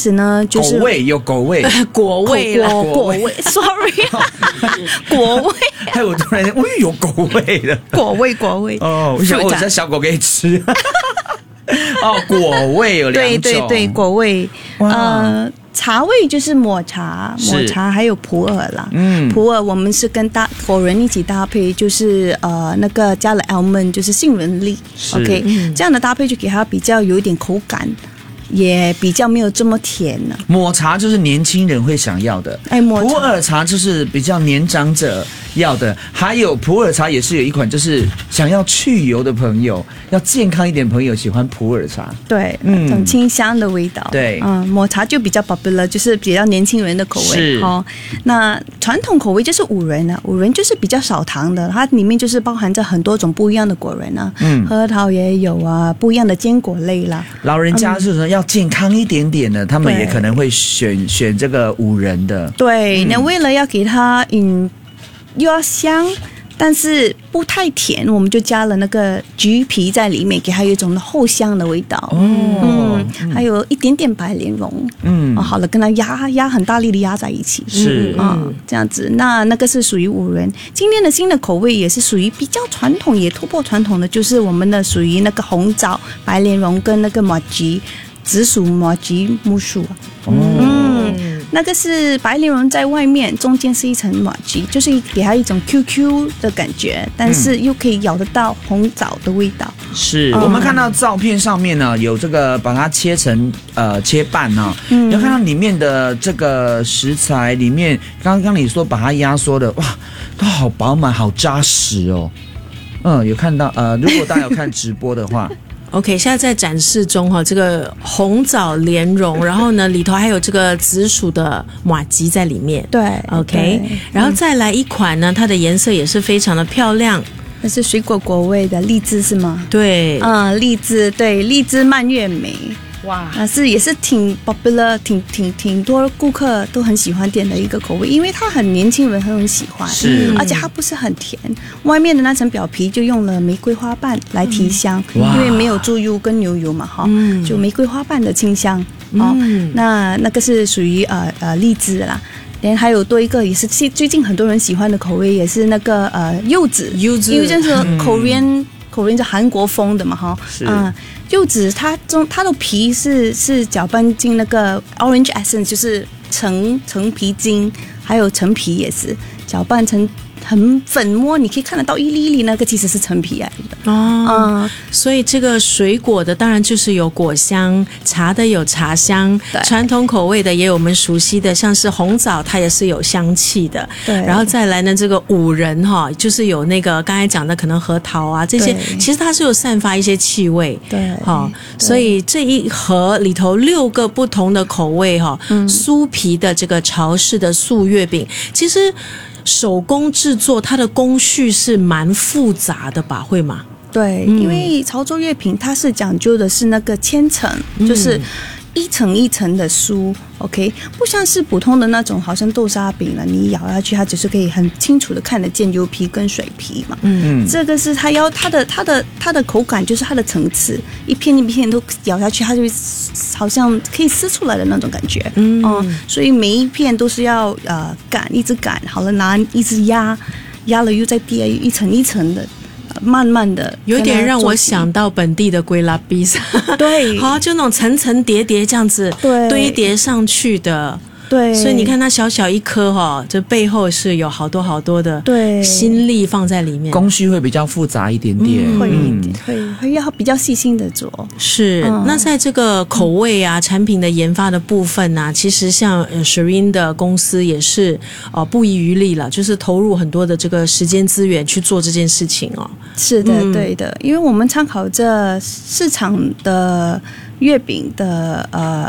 始呢，就是狗味有狗味， 果味啦， 果味 ，sorry， 果味， 害我突然间，有狗味的， 果味哦，我想这小狗可以吃。哦，果味有两种， 对，果味，茶味就是抹茶还有普洱啦。普洱我们是跟果仁一起搭配，就是那个加了 almond， 就是杏仁粒 ，OK，这样的搭配就给它比较有一点口感。也比较没有这么甜了。 抹茶就是年轻人会想要的，普洱茶就是比较年长者要的，还有普洱茶也是有一款，就是想要去油的朋友，要健康一点朋友喜欢普洱茶。 对，很清香的味道。 对， 抹茶就比较 popular， 就是比较年轻人的口味。 是那传统口味就是五仁啊，五仁就是比较少糖的，它里面就是包含着很多种不一样的果仁啊，核桃也有啊，不一样的坚果类啦。 老人家是说要健康一点点的，他们也可能会选这个五仁的。 对，那为了要给它又要香，但是不太甜，我们就加了那个橘皮在里面，给它有一种后香的味道。还有一点点白莲蓉。好了，跟它压很大力的压在一起。 是这样子。那个是属于五仁。今天的新的口味也是属于比较传统，也突破传统的，就是我们的属于那个红枣、白莲蓉跟那个马吉。紫薯马吉木薯那个是白莲蓉在外面，中间是一层马吉，就是给它一种 QQ 的感觉，但是又可以咬得到红枣的味道。 是我们看到照片上面呢，有这个把它切成切半呢，要看到里面的这个食材里面，刚刚你说把它压缩的，哇，都好饱满，好扎实哦。有看到如果大家有看直播的话。 OK， 现在在展示中哈，这个红枣莲蓉，然后呢里头还有这个紫薯的马吉在里面。 对 ，OK， 然后再来一款呢，它的颜色也是非常的漂亮。 那是水果果味的荔枝是吗？ 对， 荔枝，对，荔枝蔓越莓。哇，也是挺 popular， 挺多顾客都很喜欢点的一个口味，因为它很年轻人很喜欢，而且它不是很甜，外面的那层表皮就用了玫瑰花瓣来提香，因为没有猪油跟牛油嘛，就玫瑰花瓣的清香。那个是属于荔枝啦。还有多一个也是最近很多人喜欢的口味，也是那个柚子，因为就是 Korean 是韩国风的嘛，柚子它的皮是搅拌进那个 orange essence， 就是橙皮精，还有陈皮也是搅拌成很粉末，你可以看得到一粒一粒那个其实是陈皮来的。 所以这个水果的当然就是有果香，茶的有茶香，传统口味的也有我们熟悉的，像是红枣它也是有香气的。对，然后再来呢这个五仁就是有那个刚才讲的可能核桃啊这些，其实它是有散发一些气味。对，所以这一盒里头6个不同的口味酥皮的这个潮式的素月饼，其实手工制作它的工序是蛮复杂的吧？会吗？ 对，因为潮州月饼它是讲究的是那个千层，就是一层一层的酥 ，OK， 不像是普通的那种，好像豆沙饼了，你咬下去它只是可以很清楚的看得见油皮跟水皮嘛。这个是它的口感，就是它的层次，一片一片都咬下去，它就好像可以撕出来的那种感觉。所以每一片都是要擀，一直擀好了拿一直压了又再叠一层一层的。慢慢的， 有点让我想到本地的龟拉比萨， 对， 好，就那种层层叠叠这样子堆叠上去的。对，所以你看它小小一颗这背后是有好多好多的心力放在里面， 工序会比较复杂一点点， 会要比较细心的做。 是，那在这个口味啊、产品的研发的部分啊，其实像Shireen 的公司也是不遗余力了，就是投入很多的这个时间资源去做这件事情哦。 是的，对的，因为我们参考这市场的月饼的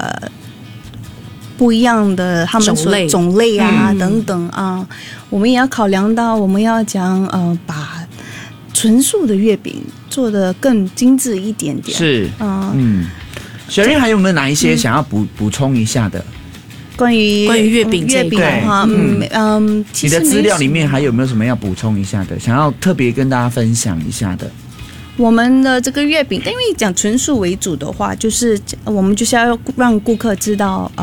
不一样的他们种类啊等等啊，我们也要考量到我们要讲把纯素的月饼做得更精致一点点。 是小瑞还有没有哪一些想要补充一下的？ 关于月饼这一块你的资料里面还有没有什么要补充一下的？想要特别跟大家分享一下的？ 我们的这个月饼，因为讲纯素为主的话，就是我们就是要让顾客知道